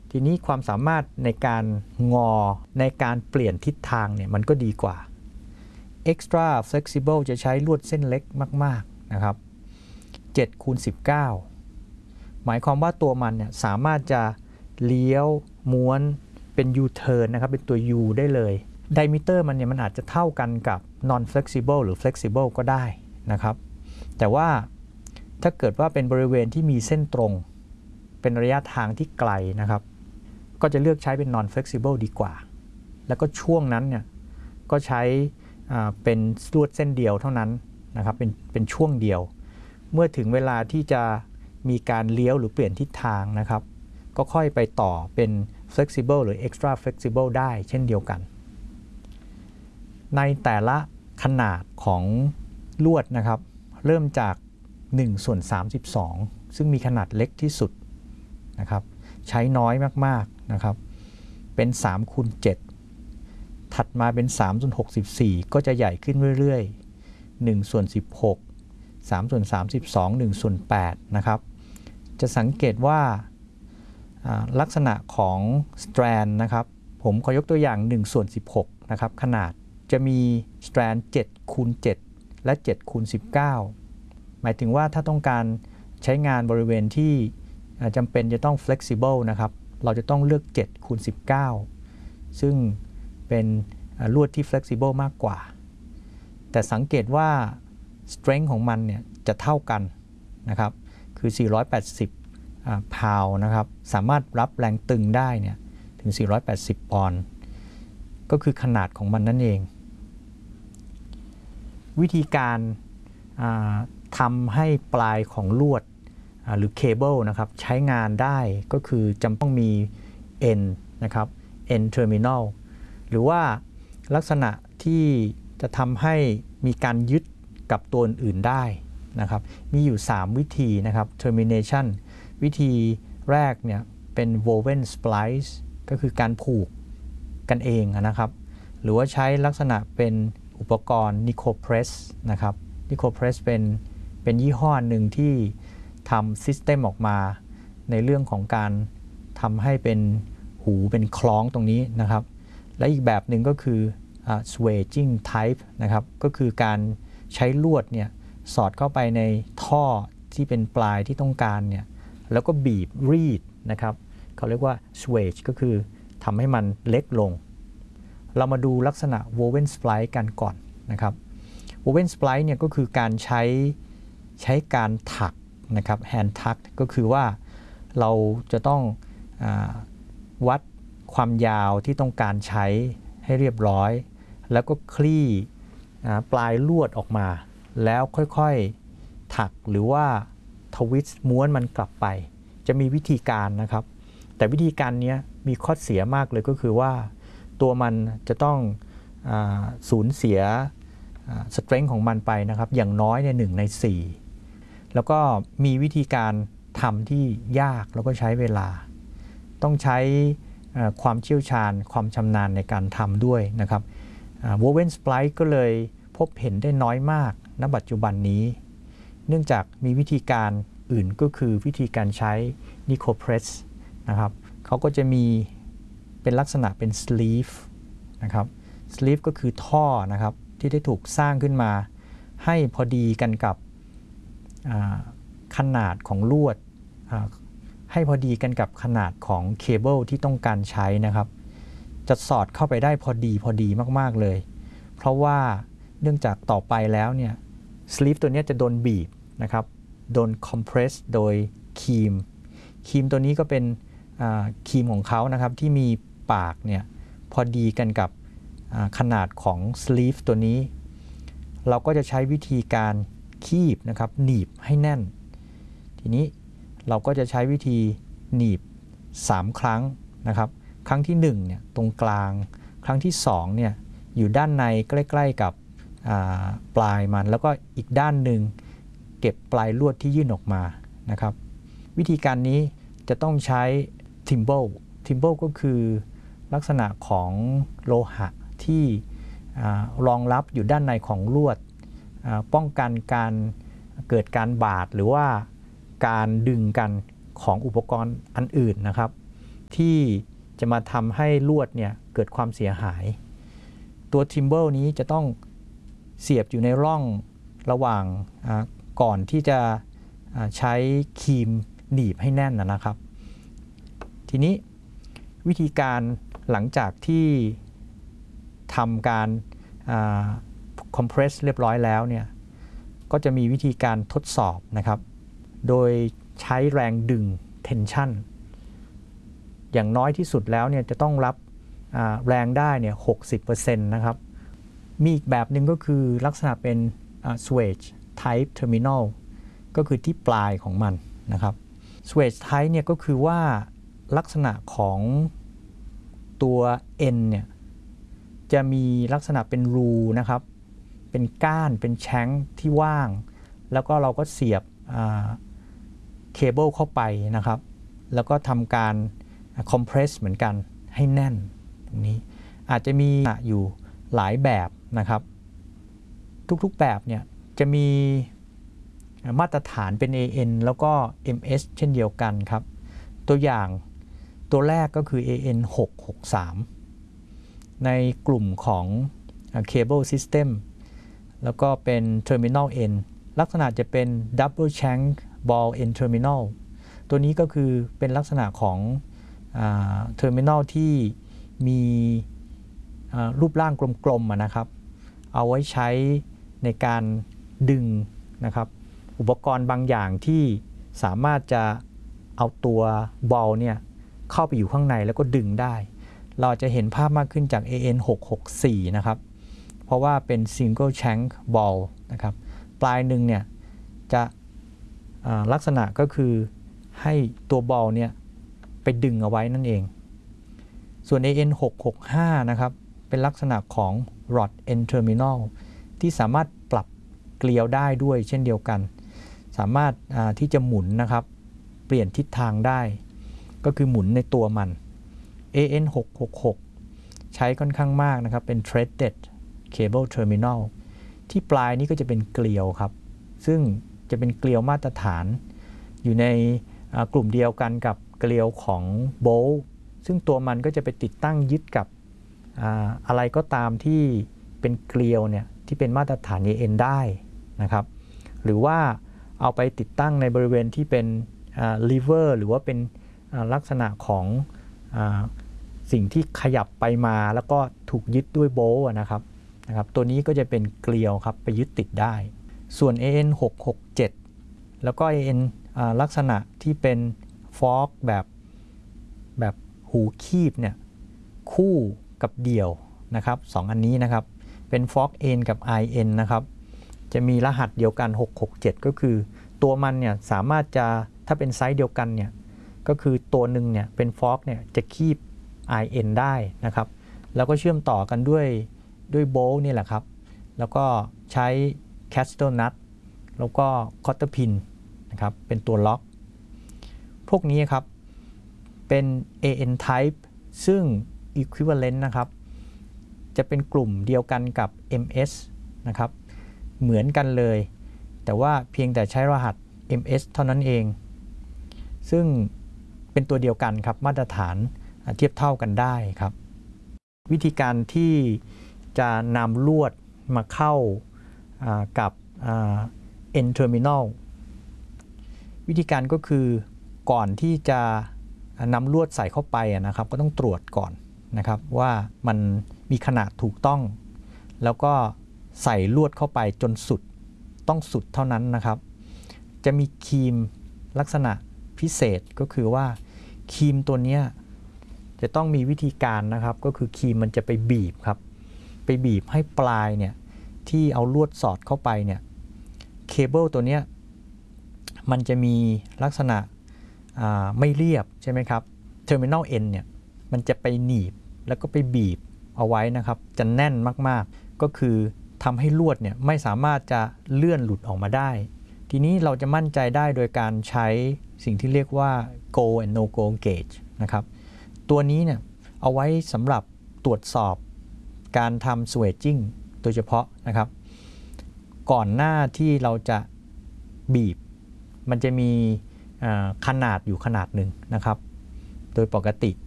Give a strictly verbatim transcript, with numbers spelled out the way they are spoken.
ทีนี้ความสามารถในการงอในการเปลี่ยนทิศทางเนี่ยมันก็ดีกว่า Extra Flexible จะใช้ลวดเส้นเล็กมากๆนะครับเจ็ดคูณสิบเก้าหมายความว่าตัวมันเนี่ยสามารถจะเลี้ยวม้วนเป็น U-turn นะครับเป็นตัว U ได้เลย Diameter มันเนี่ยมันอาจจะเท่ากันกับ non flexible หรือ flexible ก็ได้นะครับแต่ว่าถ้าเกิดว่าเป็นบริเวณที่มีเส้นตรงเป็นระยะทางที่ไกลนะครับก็จะเลือกใช้เป็น non flexible ดีกว่าแล้วก็ช่วงนั้นเนี่ยก็ใช้เป็นลวดเส้นเดียวเท่านั้นนะครับเป็นเป็นช่วงเดียวเมื่อถึงเวลาที่จะมีการเลี้ยวหรือเปลี่ยนทิศทางนะครับก็ค่อยไปต่อเป็น flexible หรือ extra flexible ได้เช่นเดียวกันในแต่ละขนาดของลวดนะครับเริ่มจากหนึ่งส่วนสามสิบสองซึ่งมีขนาดเล็กที่สุดนะครับใช้น้อยมากๆนะครับเป็นสามคูณเจ็ดถัดมาเป็นสามส่วนหกสิบสี่ก็จะใหญ่ขึ้นเรื่อยๆหนึ่งส่วนสิบหก สามส่วนสามสิบสอง หนึ่งส่วนแปดนะครับจะสังเกตว่าลักษณะของสแตรนนะครับผมขอยกตัวอย่างหนึ่งส่วนสิบหกนะครับขนาดจะมีสแตรนเจ็ดคูณเจ็ดและเจ็ดคูณสิบเก้าหมายถึงว่าถ้าต้องการใช้งานบริเวณที่จำเป็นจะต้อง flexible นะครับเราจะต้องเลือกเจ็ดคูณสิบเก้าซึ่งเป็นลวดที่ flexible มากกว่าแต่สังเกตว่า strength ของมันเนี่ยจะเท่ากันนะครับคือสี่ร้อยแปดสิบพาวน์นะครับสามารถรับแรงตึงได้เนี่ยถึงสี่ร้อยแปดสิบปอนด์ก็คือขนาดของมันนั่นเองวิธีการทำให้ปลายของลวดหรือเคเบิลนะครับใช้งานได้ก็คือจำต้องมี end นะครับ end terminal หรือว่าลักษณะที่จะทำให้มีการยึดกับตัวอื่นได้นะครับมีอยู่สามวิธีนะครับ termination วิธีแรกเนี่ยเป็น woven splice ก็คือการผูกกันเองนะครับหรือว่าใช้ลักษณะเป็นอุปกรณ์ Nico Press นะครับ Nico Press เป็นเป็นยี่ห้อหนึ่งที่ทำซิสเต็มออกมาในเรื่องของการทำให้เป็นหูเป็นคล้องตรงนี้นะครับและอีกแบบหนึ่งก็คือ uh, swaging type นะครับก็คือการใช้ลวดเนี่ยสอดเข้าไปในท่อที่เป็นปลายที่ต้องการเนี่ยแล้วก็บีบรีดนะครับเขาเรียกว่า swage ก็คือทำให้มันเล็กลงเรามาดูลักษณะ woven splice กันก่อนนะครับ woven splice เนี่ยก็คือการใช้ใช้การถักนะครับ hand tuck ก็คือว่าเราจะต้องอาวัดความยาวที่ต้องการใช้ให้เรียบร้อยแล้วก็คลี่ปลายลวดออกมาแล้วค่อยๆถักหรือว่าทวิสต์ม้วนมันกลับไปจะมีวิธีการนะครับแต่วิธีการนี้มีข้อเสียมากเลยก็คือว่าตัวมันจะต้องอาสูญเสียสเตรนท์ของมันไปนะครับอย่างน้อยในหนึ่งในสี่แล้วก็มีวิธีการทำที่ยากแล้วก็ใช้เวลาต้องใช้ความเชี่ยวชาญความชำนาญในการทำด้วยนะครับ woven splice ก็เลยพบเห็นได้น้อยมากณปัจจุบันนี้เนื่องจากมีวิธีการอื่นก็คือวิธีการใช้ Nico Press นะครับเขาก็จะมีเป็นลักษณะเป็น sleeve นะครับ sleeve ก็คือท่อนะครับที่ได้ถูกสร้างขึ้นมาให้พอดีกันกับขนาดของลวดให้พอดีกันกับขนาดของเคเบิลที่ต้องการใช้นะครับจะสอดเข้าไปได้พอดีพอดีมากๆเลยเพราะว่าเนื่องจากต่อไปแล้วเนี่ยสลีฟตัวนี้จะโดนบีบนะครับโดนคอมเพรสโดยครีมครีมตัวนี้ก็เป็นครีมของเขานะครับที่มีปากเนี่ยพอดีกันกับขนาดของสลีฟตัวนี้เราก็จะใช้วิธีการคีบนะครับหนีบให้แน่นทีนี้เราก็จะใช้วิธีหนีบสามครั้งนะครับครั้งที่หนึ่งเนี่ยตรงกลางครั้งที่สองเนี่ยอยู่ด้านในใกล้ๆกับปลายมันแล้วก็อีกด้านหนึ่งเก็บปลายลวดที่ยื่นออกมานะครับวิธีการนี้จะต้องใช้ Thimble Thimble ก็คือลักษณะของโลหะที่รองรับอยู่ด้านในของลวดป้องกันการเกิดการบาดหรือว่าการดึงกันของอุปกรณ์อันอื่นนะครับที่จะมาทำให้ลวดเนี่ยเกิดความเสียหายตัวทิมเบิลนี้จะต้องเสียบอยู่ในร่องระหว่างก่อนที่จะใช้ครีมหนีบให้แน่นนะครับทีนี้วิธีการหลังจากที่ทำการคอมเพรสเรียบร้อยแล้วเนี่ยก็จะมีวิธีการทดสอบนะครับโดยใช้แรงดึง tension อย่างน้อยที่สุดแล้วเนี่ยจะต้องรับแรงได้เนี่ย หกสิบเปอร์เซ็นต์ นะครับมีอีกแบบหนึ่งก็คือลักษณะเป็น swage type terminal ก็คือที่ปลายของมันนะครับ swage type เนี่ยก็คือว่าลักษณะของตัว N เนี่ยจะมีลักษณะเป็นรูนะครับเป็นก้านเป็นแชงที่ว่างแล้วก็เราก็เสียบเคเบิลเข้าไปนะครับแล้วก็ทำการคอมเพรสเหมือนกันให้แน่นตรงนี้อาจจะมีอยู่หลายแบบนะครับทุกๆแบบเนี่ยจะมีมาตรฐานเป็น เอ เอ็น แล้วก็ เอ็ม เอส เช่นเดียวกันครับตัวอย่างตัวแรกก็คือ เอ เอ็น หก หก สาม ในกลุ่มของ Cable System แล้วก็เป็น Terminal End ลักษณะจะเป็น Double Shank Ball End Terminal ตัวนี้ก็คือเป็นลักษณะของ Terminal ที่มีรูปร่างกลมๆนะครับเอาไว้ใช้ในการดึงนะครับอุปกรณ์บางอย่างที่สามารถจะเอาตัวบอลเนี่ยเข้าไปอยู่ข้างในแล้วก็ดึงได้เราจะเห็นภาพมากขึ้นจาก เอ เอ็น หก หก สี่ นะครับเพราะว่าเป็น Single Shank Ball นะครับปลายหนึ่งเนี่ยจะลักษณะก็คือให้ตัวบอลเนี่ยไปดึงเอาไว้นั่นเองส่วน เอ เอ็น หก หก ห้า นะครับเป็นลักษณะของ Rod End Terminal ที่สามารถปรับเกลียวได้ด้วยเช่นเดียวกันสามารถที่จะหมุนนะครับเปลี่ยนทิศทางได้ก็คือหมุนในตัวมัน เอ เอ็น หก หก หก ใช้ค่อนข้างมากนะครับเป็น Threaded Cable Terminal ที่ปลายนี้ก็จะเป็นเกลียวครับซึ่งจะเป็นเกลียวมาตรฐานอยู่ในกลุ่มเดียวกันกับเกลียวของโบลต์ซึ่งตัวมันก็จะไปติดตั้งยึดกับอะไรก็ตามที่เป็นเกลียวเนี่ยที่เป็นมาตรฐาน เอ เอ็น ได้นะครับหรือว่าเอาไปติดตั้งในบริเวณที่เป็นลีเวอร์หรือว่าเป็นลักษณะของสิ่งที่ขยับไปมาแล้วก็ถูกยึดด้วยโบลต์นะครับนะครับตัวนี้ก็จะเป็นเกลียวครับไปยึดติดได้ส่วน เอ เอ็น หก หก เจ็ด แล้วก็ เอ เอ็น ลักษณะที่เป็นฟอกแบบแบบหูคีบเนี่ยคู่กับเดี่ยวนะครับสองอันนี้นะครับเป็นฟอกเอ็นกับ ไอ เอ็น นะครับจะมีรหัสเดียวกันหก หก เจ็ดก็คือตัวมันเนี่ยสามารถจะถ้าเป็นไซส์เดียวกันเนี่ยก็คือตัวหนึ่งเนี่ยเป็นฟอกเนี่ยจะคีบ ไอ เอ็น ได้นะครับแล้วก็เชื่อมต่อกันด้วยด้วยโบลต์นี่แหละครับแล้วก็ใช้แคสเตอร์นัทแล้วก็คอตเตอร์พินนะครับเป็นตัวล็อกพวกนี้ครับเป็น เอ เอ็น type ซึ่ง equivalent นะครับจะเป็นกลุ่มเดียวกันกับ เอ็ม เอส นะครับเหมือนกันเลยแต่ว่าเพียงแต่ใช้รหัส เอ็ม เอส เท่านั้นเองซึ่งเป็นตัวเดียวกันครับมาตรฐานเทียบเท่ากันได้ครับวิธีการที่จะนำลวดมาเข้ากับ End Terminal วิธีการก็คือก่อนที่จะนำลวดใส่เข้าไปนะครับก็ต้องตรวจก่อนนะครับว่ามันมีขนาดถูกต้องแล้วก็ใส่ลวดเข้าไปจนสุดต้องสุดเท่านั้นนะครับจะมีครีมลักษณะพิเศษก็คือว่าครีมตัวนี้จะต้องมีวิธีการนะครับก็คือครีมมันจะไปบีบครับไปบีบให้ปลายเนี่ยที่เอาลวดสอดเข้าไปเนี่ยเคเบิลตัวนี้มันจะมีลักษณะไม่เรียบใช่ไหมครับ Terminal End เนี่ยมันจะไปหนีบแล้วก็ไปบีบเอาไว้นะครับจะแน่นมากๆก็คือทำให้ลวดเนี่ยไม่สามารถจะเลื่อนหลุดออกมาได้ทีนี้เราจะมั่นใจได้โดยการใช้สิ่งที่เรียกว่า go and no go gauge นะครับตัวนี้เนี่ยเอาไว้สำหรับตรวจสอบการทำ swaging โดยเฉพาะนะครับก่อนหน้าที่เราจะบีบมันจะมีขนาดอยู่ขนาดหนึ่งนะครับโดยปกติ